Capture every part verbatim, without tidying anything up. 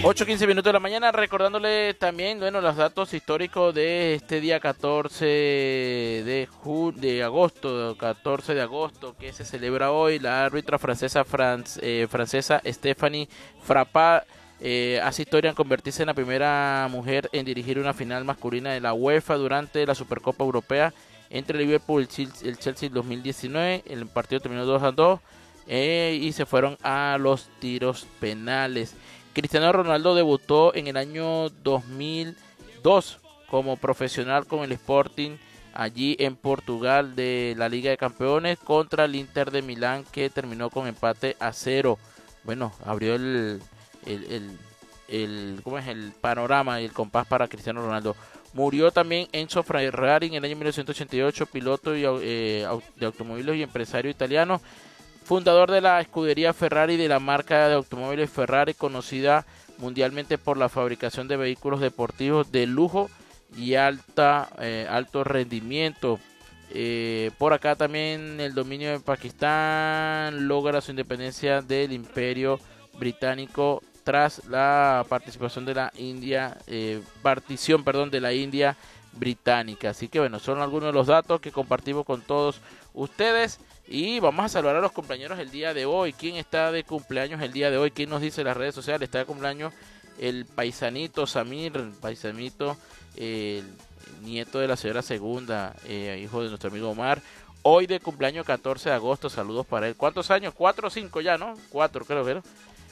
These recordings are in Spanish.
ocho quince minutos de la mañana, recordándole también, bueno, los datos históricos de este día catorce de, ju de agosto, catorce de agosto, que se celebra hoy. La árbitra francesa, France, eh, francesa Stéphanie Frappart eh, hace historia en convertirse en la primera mujer en dirigir una final masculina de la UEFA durante la Supercopa Europea entre Liverpool y el Chelsea dos mil diecinueve. El partido terminó dos a dos eh, y se fueron a los tiros penales. Cristiano Ronaldo debutó en el año dos mil dos como profesional con el Sporting allí en Portugal de la Liga de Campeones contra el Inter de Milán, que terminó con empate a cero. Bueno, abrió el, el, el, el, ¿cómo es? el panorama y el compás para Cristiano Ronaldo. Murió también Enzo Ferrari en el año mil novecientos ochenta y ocho, piloto y, eh, de automóviles y empresario italiano, fundador de la escudería Ferrari, de la marca de automóviles Ferrari, conocida mundialmente por la fabricación de vehículos deportivos de lujo y alta, eh, alto rendimiento. Eh, por acá también el dominio de Pakistán logra su independencia del Imperio Británico tras la participación de la India, eh, partición, perdón, de la India británica. Así que bueno, son algunos de los datos que compartimos con todos ustedes. Y vamos a saludar a los compañeros el día de hoy. ¿Quién está de cumpleaños el día de hoy? ¿Quién nos dice en las redes sociales? Está de cumpleaños el paisanito Samir, el paisanito, eh, el nieto de la señora Segunda, eh, hijo de nuestro amigo Omar. Hoy de cumpleaños catorce de agosto, saludos para él. ¿Cuántos años? Cuatro o cinco ya, ¿no? Cuatro creo que, ¿no?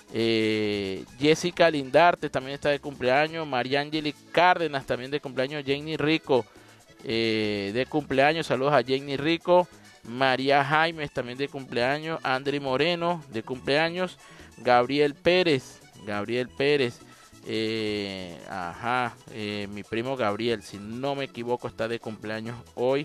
Eh, Jessica Lindarte también está de cumpleaños. María Angeli Cárdenas también de cumpleaños. Jenny Rico eh, de cumpleaños, saludos a Jenny Rico. María Jaimes también de cumpleaños. Andri Moreno de cumpleaños. Gabriel Pérez, Gabriel Pérez, eh, ajá, eh, mi primo Gabriel, si no me equivoco, está de cumpleaños hoy.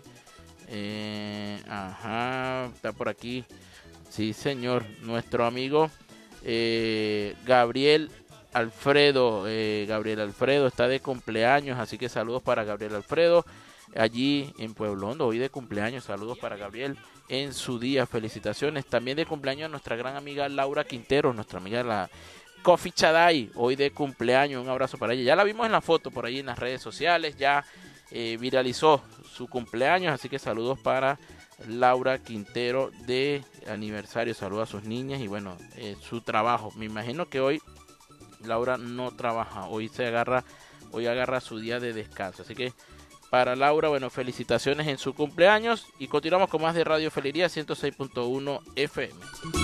Eh, ajá, está por aquí. Sí, señor, nuestro amigo eh, Gabriel Alfredo, eh, Gabriel Alfredo está de cumpleaños, así que saludos para Gabriel Alfredo. Allí en Pueblo Hondo, hoy de cumpleaños, saludos para Gabriel en su día, felicitaciones. También de cumpleaños a nuestra gran amiga Laura Quintero, nuestra amiga la Coffee Chaday, hoy de cumpleaños, un abrazo para ella. Ya la vimos en la foto por ahí en las redes sociales, ya eh, viralizó su cumpleaños, así que saludos para Laura Quintero de aniversario, saludos a sus niñas y bueno, eh, su trabajo. Me imagino que hoy Laura no trabaja, hoy se agarra, hoy agarra su día de descanso, así que para Laura, bueno, felicitaciones en su cumpleaños y continuamos con más de Radio Feliría ciento seis punto uno F M.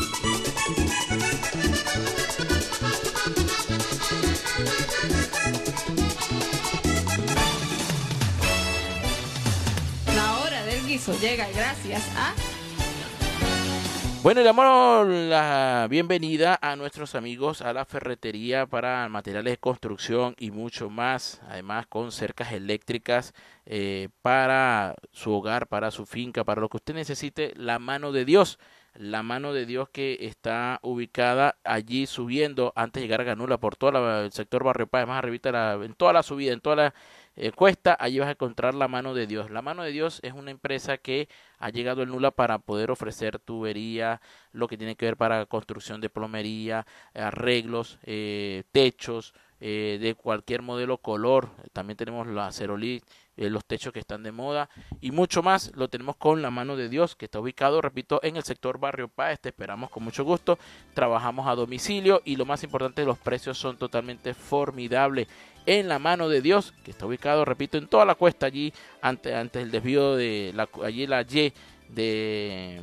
La hora del guiso llega gracias a... Bueno, le damos la bienvenida a nuestros amigos a la ferretería para materiales de construcción y mucho más, además con cercas eléctricas eh, para su hogar, para su finca, para lo que usted necesite, la mano de Dios, la mano de Dios que está ubicada allí subiendo antes de llegar a Ganula por todo la, el sector Barrio Paz, más arribita, la, en toda la subida, en toda la Eh, cuesta, allí vas a encontrar la mano de Dios. La mano de Dios es una empresa que ha llegado al Nula para poder ofrecer tubería, lo que tiene que ver para construcción de plomería, arreglos, eh, techos, eh, de cualquier modelo, color. También tenemos la Cerolit, eh, los techos que están de moda y mucho más. Lo tenemos con la mano de Dios, que está ubicado, repito, en el sector Barrio Paz. Te esperamos con mucho gusto. Trabajamos a domicilio y lo más importante, los precios son totalmente formidables. En la mano de Dios, que está ubicado, repito, en toda la cuesta allí, antes, antes del desvío de la, allí la Y de,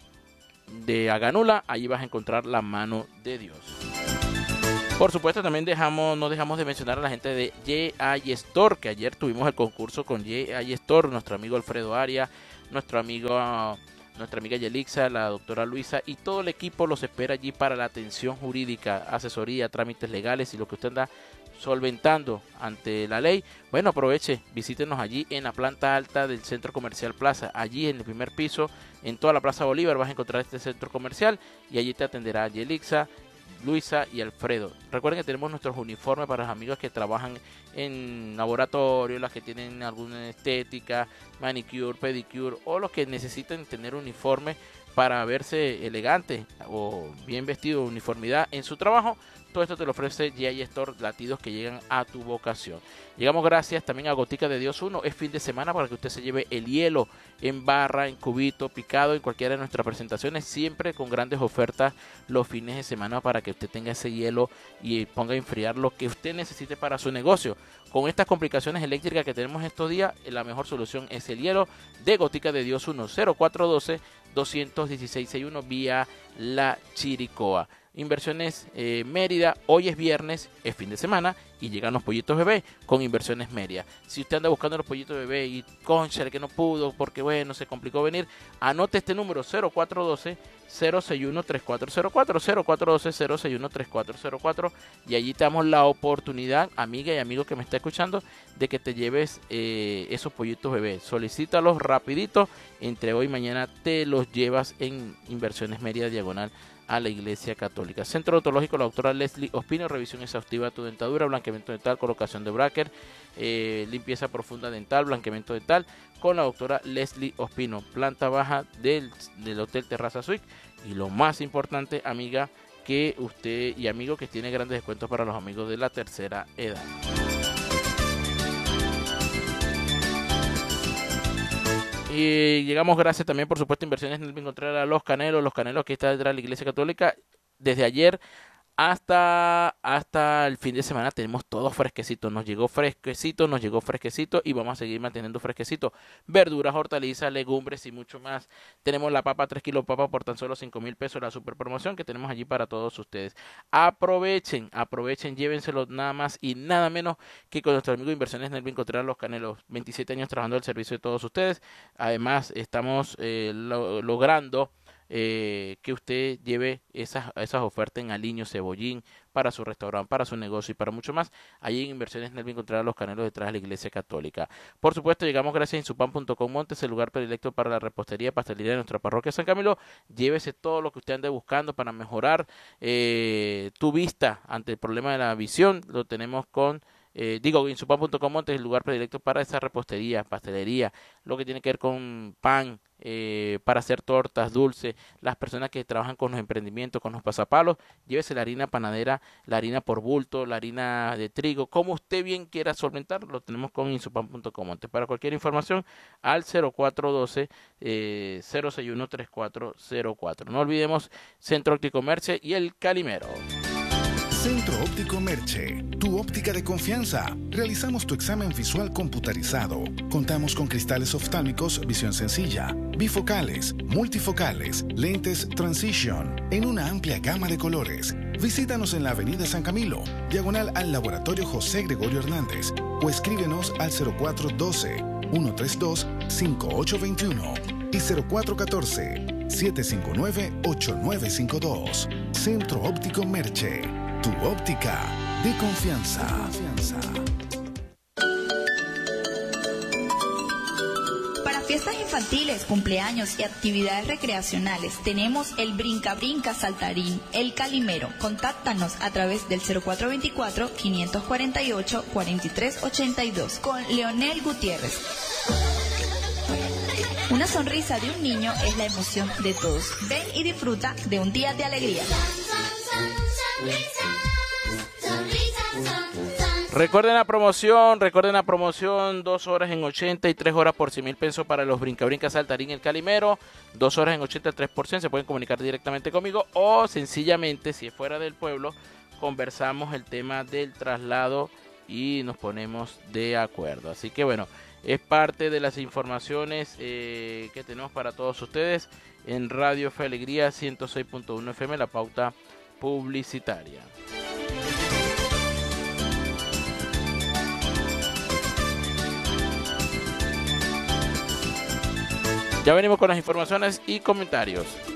de Aganula, allí vas a encontrar la mano de Dios. Por supuesto, también dejamos, no dejamos de mencionar a la gente de J I Store, que ayer tuvimos el concurso con J I Store, nuestro amigo Alfredo Aria, nuestro amigo, nuestra amiga Yelixa, la doctora Luisa y todo el equipo los espera allí para la atención jurídica, asesoría, trámites legales y lo que usted anda solventando ante la ley. Bueno, aproveche, visítenos allí en la planta alta del Centro Comercial Plaza, allí en el primer piso, en toda la Plaza Bolívar vas a encontrar este centro comercial y allí te atenderá Yelixa, Luisa y Alfredo. Recuerden que tenemos nuestros uniformes para los amigos que trabajan en laboratorio, las que tienen alguna estética, manicure, pedicure o los que necesiten tener uniforme para verse elegante o bien vestido, uniformidad en su trabajo. Todo esto te lo ofrece G I Store, latidos que llegan a tu vocación. Llegamos gracias también a Gotica de Dios uno. Es fin de semana para que usted se lleve el hielo en barra, en cubito, picado, en cualquiera de nuestras presentaciones, siempre con grandes ofertas los fines de semana para que usted tenga ese hielo y ponga a enfriar lo que usted necesite para su negocio. Con estas complicaciones eléctricas que tenemos estos días, la mejor solución es el hielo de Gotica de Dios uno. Cero cuatro uno dos, dos uno seis, seis seis uno vía La Chiricoa. Inversiones eh, Mérida, hoy es viernes, es fin de semana y llegan los pollitos bebé con Inversiones Mérida. Si usted anda buscando los pollitos bebé y concha que no pudo porque bueno se complicó venir, anote este número cero cuatro uno dos, cero seis uno, tres cuatro cero cuatro, cero cuatro uno dos, cero seis uno, tres cuatro cero cuatro y allí te damos la oportunidad, amiga y amigo que me está escuchando, de que te lleves eh, esos pollitos bebé. Solicítalos rapidito, entre hoy y mañana te los llevas en Inversiones Mérida diagonal a la Iglesia Católica. Centro Odontológico, la doctora Leslie Ospino, revisión exhaustiva de tu dentadura, blanqueamiento dental, colocación de bracket, eh, limpieza profunda dental, blanqueamiento dental, con la doctora Leslie Ospino, planta baja del, del Hotel Terraza Suite. Y lo más importante, amiga, que usted y amigo, que tiene grandes descuentos para los amigos de la tercera edad. Y llegamos gracias también, por supuesto, a Inversiones Nelvin Contreras, a Los Canelos, Los Canelos que está detrás de la Iglesia Católica. Desde ayer hasta, hasta el fin de semana tenemos todo fresquecito. Nos llegó fresquecito, nos llegó fresquecito y vamos a seguir manteniendo fresquecito. Verduras, hortalizas, legumbres y mucho más. Tenemos la papa, tres kilos de papa por tan solo cinco mil pesos, la super promoción que tenemos allí para todos ustedes. Aprovechen, aprovechen, llévenselo nada más y nada menos que con nuestro amigo Inversiones Nelvin Contreras, Los Canelos. veintisiete años trabajando al servicio de todos ustedes. Además, estamos eh, lo, logrando Eh, que usted lleve esas, esas ofertas en aliño, cebollín, para su restaurante, para su negocio y para mucho más. Allí en Inversiones Nelvin Contreras, Los Canelos, detrás de la Iglesia Católica. Por supuesto, llegamos gracias a insupan punto com Montes, el lugar predilecto para la repostería y pastelería de nuestra parroquia San Camilo. Llévese todo lo que usted ande buscando para mejorar eh, tu vista ante el problema de la visión. Lo tenemos con Eh, digo, insupan punto com Montes, el lugar predilecto para esa repostería, pastelería, lo que tiene que ver con pan, eh, para hacer tortas, dulces, las personas que trabajan con los emprendimientos, con los pasapalos, llévese la harina panadera, la harina por bulto, la harina de trigo, como usted bien quiera solventar, lo tenemos con insupan punto com Montes. Para cualquier información, al cero cuatro uno dos, eh, cero seis uno, tres cuatro cero cuatro. No olvidemos Centro Óptico Merche y El Calimero. Centro Óptico Merche, tu óptica de confianza. Realizamos tu examen visual computarizado. Contamos con cristales oftálmicos, visión sencilla, bifocales, multifocales, lentes Transition, en una amplia gama de colores. Visítanos en la Avenida San Camilo, diagonal al Laboratorio José Gregorio Hernández, o escríbenos al cero cuatro uno dos, uno tres dos, cinco ocho dos uno y cero cuatro uno cuatro, siete cinco nueve, ocho nueve cinco dos. Centro Óptico Merche. Tu óptica de confianza. Para fiestas infantiles, cumpleaños y actividades recreacionales, tenemos el Brinca Brinca Saltarín, El Calimero. Contáctanos a través del cero cuatro dos cuatro, cinco cuatro ocho, cuatro tres ocho dos con Leonel Gutiérrez. Una sonrisa de un niño es la emoción de todos. Ven y disfruta de un día de alegría. Recuerden la promoción, recuerden la promoción, dos horas en ochenta y tres horas por cien mil pesos para los Brinca Brinca Saltarín El Calimero, dos horas en ochenta y tres por cien, se pueden comunicar directamente conmigo o sencillamente, si es fuera del pueblo, conversamos el tema del traslado y nos ponemos de acuerdo. Así que bueno, es parte de las informaciones eh, que tenemos para todos ustedes en Radio Fe Alegría ciento seis punto uno F M, la pauta publicitaria. Ya venimos con las informaciones y comentarios.